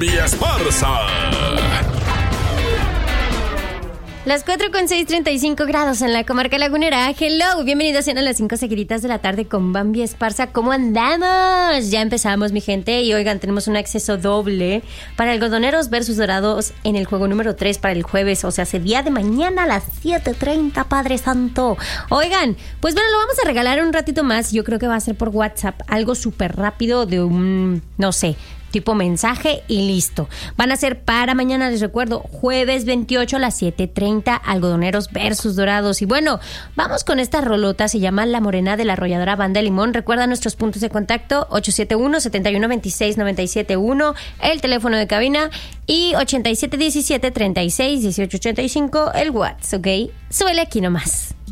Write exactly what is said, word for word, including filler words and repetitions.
Bambi Esparza. Las cuatro con seis, treinta y cinco grados en la comarca lagunera. Hello, bienvenidos a las cinco seguiditas de la tarde con Bambi Esparza. ¿Cómo andamos? Ya empezamos, mi gente. Y oigan, tenemos un acceso doble para algodoneros versus dorados en el juego número tres para el jueves. O sea, ese día de mañana a las siete treinta, Padre Santo. Oigan, pues bueno, lo vamos a regalar un ratito más. Yo creo que va a ser por WhatsApp. Algo súper rápido de un, no sé, tipo mensaje y listo. Van a ser para mañana, les recuerdo, jueves veintiocho a las siete treinta, algodoneros versus dorados. Y bueno, vamos con esta rolota, se llama La Morena de la Arrolladora Banda de Limón. Recuerda nuestros puntos de contacto, ocho siete uno, siete uno dos seis, nueve siete uno, el teléfono de cabina y ochenta y siete diecisiete, treinta y seis, dieciocho ochenta y cinco, el WhatsApp, ¿ok? Súbele aquí nomás.